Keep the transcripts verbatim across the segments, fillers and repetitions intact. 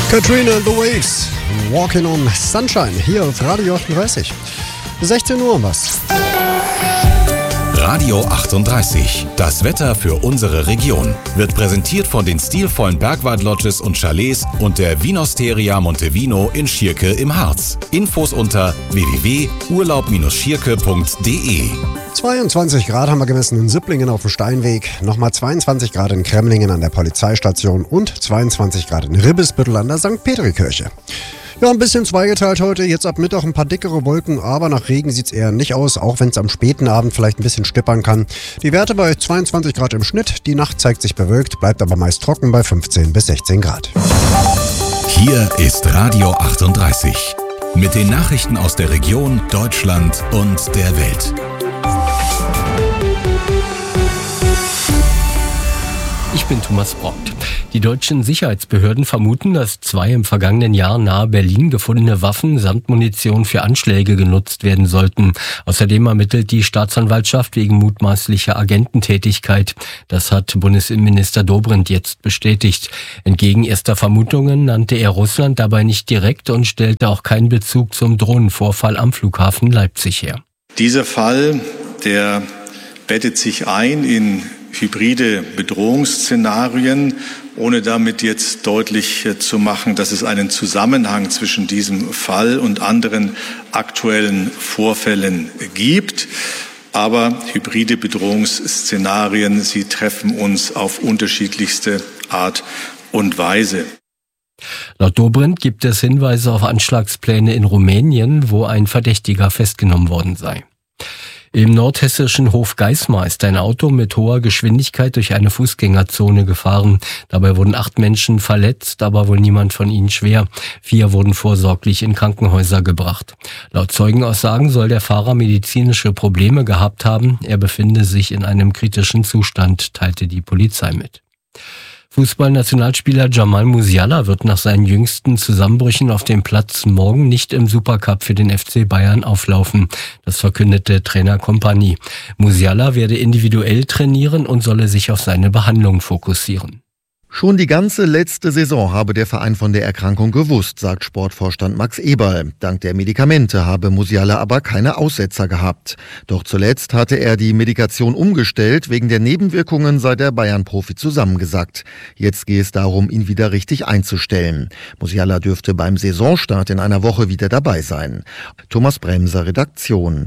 Katrina and the Waves, Walking on Sunshine, hier auf Radio achtunddreißig. sechzehn Uhr was. Radio achtunddreißig, das Wetter für unsere Region, wird präsentiert von den stilvollen Bergwald-Lodges und Chalets und der Vinosteria Montevino in Schierke im Harz. Infos unter w w w punkt urlaub schierke punkt d e. zweiundzwanzig Grad haben wir gemessen in Sipplingen auf dem Steinweg, nochmal zweiundzwanzig Grad in Kremlingen an der Polizeistation und zweiundzwanzig Grad in Ribbesbüttel an der Sankt Petri-Kirche. Ja, ein bisschen zweigeteilt heute, jetzt ab Mittag ein paar dickere Wolken, aber nach Regen sieht es eher nicht aus, auch wenn es am späten Abend vielleicht ein bisschen stippern kann. Die Werte bei zweiundzwanzig Grad im Schnitt, die Nacht zeigt sich bewölkt, bleibt aber meist trocken bei fünfzehn bis sechzehn Grad. Hier ist Radio achtunddreißig mit den Nachrichten aus der Region, Deutschland und der Welt. Ich bin Thomas Braut. Die deutschen Sicherheitsbehörden vermuten, dass zwei im vergangenen Jahr nahe Berlin gefundene Waffen samt Munition für Anschläge genutzt werden sollten. Außerdem ermittelt die Staatsanwaltschaft wegen mutmaßlicher Agententätigkeit. Das hat Bundesinnenminister Dobrindt jetzt bestätigt. Entgegen erster Vermutungen nannte er Russland dabei nicht direkt und stellte auch keinen Bezug zum Drohnenvorfall am Flughafen Leipzig her. Dieser Fall, der bettet sich ein in hybride Bedrohungsszenarien, ohne damit jetzt deutlich zu machen, dass es einen Zusammenhang zwischen diesem Fall und anderen aktuellen Vorfällen gibt. Aber hybride Bedrohungsszenarien, sie treffen uns auf unterschiedlichste Art und Weise. Laut Dobrindt gibt es Hinweise auf Anschlagspläne in Rumänien, wo ein Verdächtiger festgenommen worden sei. Im nordhessischen Hofgeismar ist ein Auto mit hoher Geschwindigkeit durch eine Fußgängerzone gefahren. Dabei wurden acht Menschen verletzt, aber wohl niemand von ihnen schwer. Vier wurden vorsorglich in Krankenhäuser gebracht. Laut Zeugenaussagen soll der Fahrer medizinische Probleme gehabt haben. Er befinde sich in einem kritischen Zustand, teilte die Polizei mit. Fußballnationalspieler Jamal Musiala wird nach seinen jüngsten Zusammenbrüchen auf dem Platz morgen nicht im Supercup für den F C Bayern auflaufen. Das verkündete Trainer Kompany. Musiala werde individuell trainieren und solle sich auf seine Behandlung fokussieren. Schon die ganze letzte Saison habe der Verein von der Erkrankung gewusst, sagt Sportvorstand Max Eberl. Dank der Medikamente habe Musiala aber keine Aussetzer gehabt. Doch zuletzt hatte er die Medikation umgestellt. Wegen der Nebenwirkungen sei der Bayern-Profi zusammengesackt. Jetzt gehe es darum, ihn wieder richtig einzustellen. Musiala dürfte beim Saisonstart in einer Woche wieder dabei sein. Thomas Bremser, Redaktion.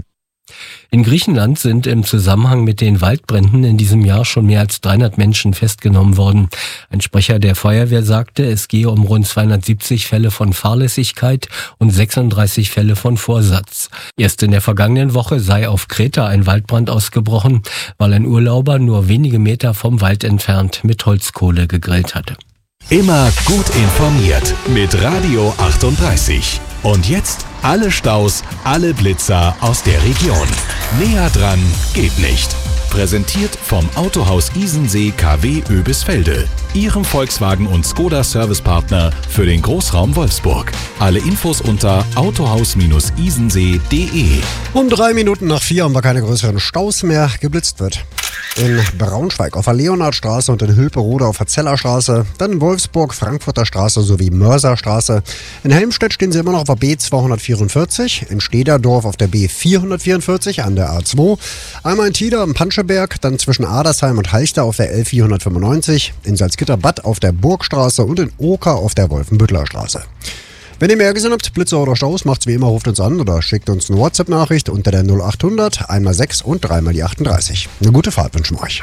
In Griechenland sind im Zusammenhang mit den Waldbränden in diesem Jahr schon mehr als dreihundert Menschen festgenommen worden. Ein Sprecher der Feuerwehr sagte, es gehe um rund zweihundertsiebzig Fälle von Fahrlässigkeit und sechsunddreißig Fälle von Vorsatz. Erst in der vergangenen Woche sei auf Kreta ein Waldbrand ausgebrochen, weil ein Urlauber nur wenige Meter vom Wald entfernt mit Holzkohle gegrillt hatte. Immer gut informiert mit Radio achtunddreißig. Und jetzt alle Staus, alle Blitzer aus der Region. Näher dran geht nicht. Präsentiert vom Autohaus Isensee K W Oebisfelde, Ihrem Volkswagen- und Skoda-Servicepartner für den Großraum Wolfsburg. Alle Infos unter autohaus isensee punkt de. Um drei Minuten nach vier haben wir keine größeren Staus mehr. Geblitzt wird in Braunschweig auf der Leonhardstraße und in Hülperode auf der Zellerstraße, dann in Wolfsburg, Frankfurter Straße sowie Mörserstraße. In Helmstedt stehen sie immer noch auf der B zweihundertvierundvierzig, in Stederdorf auf der B vierhundertvierundvierzig an der A zwei, einmal in Tida am Panscheberg, dann zwischen Adersheim und Halchter auf der L vierhundertfünfundneunzig, in Salzgitter-Bad auf der Burgstraße und in Oker auf der Wolfenbüttler Straße. Wenn ihr mehr gesehen habt, Blitzer oder Staus, macht's wie immer, ruft uns an oder schickt uns eine WhatsApp-Nachricht unter der null achthundert, einmal sechs und dreimal die achtunddreißig. Eine gute Fahrt wünschen wir euch.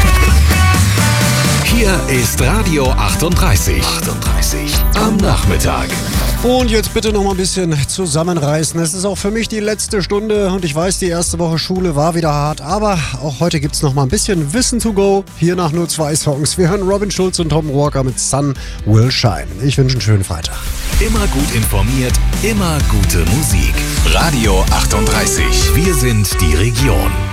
Hier ist Radio achtunddreißig. achtunddreißig am Nachmittag. Und jetzt bitte noch mal ein bisschen zusammenreißen. Es ist auch für mich die letzte Stunde und ich weiß, die erste Woche Schule war wieder hart, aber auch heute gibt's noch mal ein bisschen Wissen to go. Hier nach nur zwei Songs. Wir hören Robin Schulz und Tom Walker mit Sun Will Shine. Ich wünsche einen schönen Freitag. Immer gut informiert, immer gute Musik. Radio achtunddreißig. Wir sind die Region.